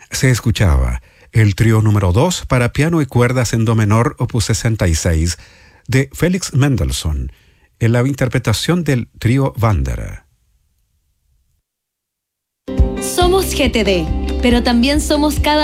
Se escuchaba el trío número 2 para piano y cuerdas en do menor, opus 66, de Félix Mendelssohn, en la interpretación del trío Wanderer. Somos GTD, pero también somos cada